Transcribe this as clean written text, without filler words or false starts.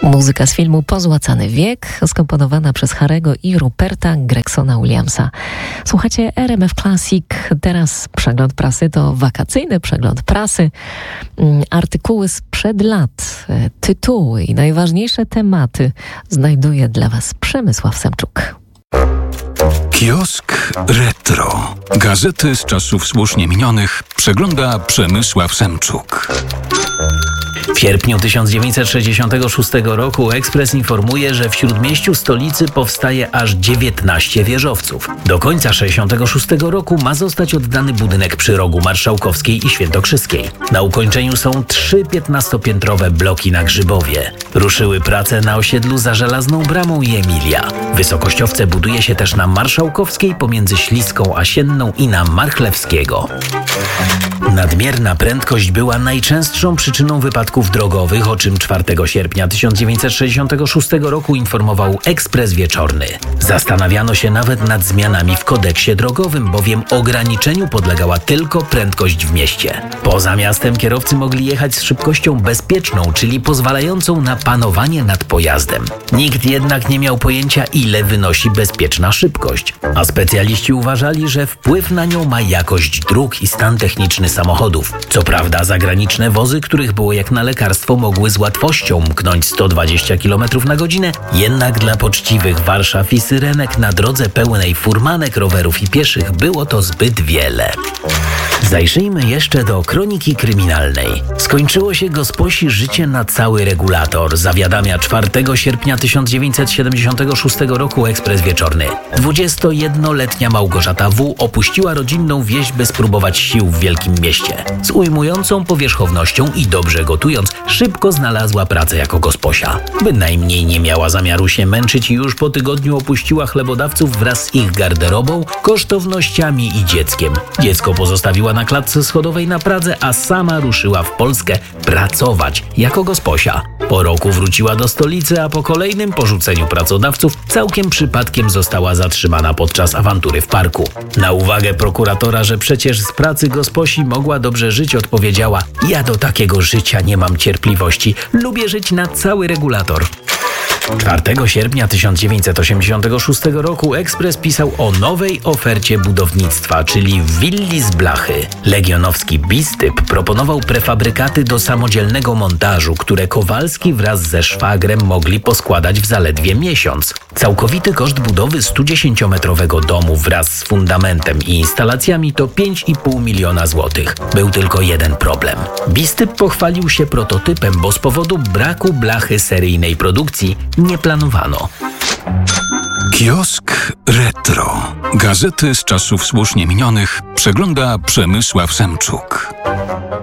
Muzyka z filmu Pozłacany wiek, skomponowana przez Harry'ego i Ruperta Gregsona Williamsa. Słuchacie RMF Classic. Teraz przegląd prasy to wakacyjny przegląd prasy. Artykuły sprzed lat, tytuły i najważniejsze tematy znajduje dla Was Przemysław Semczuk. Kiosk Retro. Gazety z czasów słusznie minionych przegląda Przemysław Semczuk. W sierpniu 1966 roku Ekspres informuje, że w śródmieściu stolicy powstaje aż 19 wieżowców. Do końca 1966 roku ma zostać oddany budynek przy rogu Marszałkowskiej i Świętokrzyskiej. Na ukończeniu są 3 15-piętrowe bloki na Grzybowie. Ruszyły prace na osiedlu za Żelazną Bramą i Emilia. Wysokościowce buduje się też na Marszałkowskiej pomiędzy Śliską a Sienną i na Marchlewskiego. Nadmierna prędkość była najczęstszą przyczyną wypadków drogowych, o czym 4 sierpnia 1966 roku informował Ekspres Wieczorny. Zastanawiano się nawet nad zmianami w kodeksie drogowym, bowiem ograniczeniu podlegała tylko prędkość w mieście. Poza miastem kierowcy mogli jechać z szybkością bezpieczną, czyli pozwalającą na panowanie nad pojazdem. Nikt jednak nie miał pojęcia, ile wynosi bezpieczna szybkość, a specjaliści uważali, że wpływ na nią ma jakość dróg i stan techniczny samochodów. Co prawda zagraniczne wozy, których było jak na lekarstwo, mogły z łatwością mknąć 120 km na godzinę, jednak dla poczciwych Warszaw i Syrenek na drodze pełnej furmanek, rowerów i pieszych było to zbyt wiele. Zajrzyjmy jeszcze do kroniki kryminalnej. Skończyło się gosposi życie na cały regulator, zawiadamia 4 sierpnia 1976 roku Ekspres Wieczorny. 21-letnia Małgorzata W. opuściła rodzinną wieś, by spróbować sił w wielkim mieście. Z ujmującą powierzchownością i dobrze gotując, szybko znalazła pracę jako gosposia. Bynajmniej nie miała zamiaru się męczyć i już po tygodniu opuściła chlebodawców wraz z ich garderobą, kosztownościami i dzieckiem. Dziecko pozostawiła na klatce schodowej na Pradze, a sama ruszyła w Polskę pracować jako gosposia. Po roku wróciła do stolicy, a po kolejnym porzuceniu pracodawców całkiem przypadkiem została zatrzymana podczas awantury w parku. Na uwagę prokuratora, że przecież z pracy gosposi mogła dobrze żyć, odpowiedziała: ja do takiego życia nie mam cierpliwości, lubię żyć na cały regulator. 4 sierpnia 1986 roku Ekspres pisał o nowej ofercie budownictwa, czyli willi z blachy. Legionowski Bistyp proponował prefabrykaty do samodzielnego montażu, które Kowalski wraz ze szwagrem mogli poskładać w zaledwie miesiąc. Całkowity koszt budowy 110-metrowego domu wraz z fundamentem i instalacjami to 5,5 miliona złotych. Był tylko jeden problem. Bistyp pochwalił się prototypem, bo z powodu braku blachy seryjnej produkcji nie planowano. Kiosk Retro. Gazety z czasów słusznie minionych przegląda Przemysław Semczuk.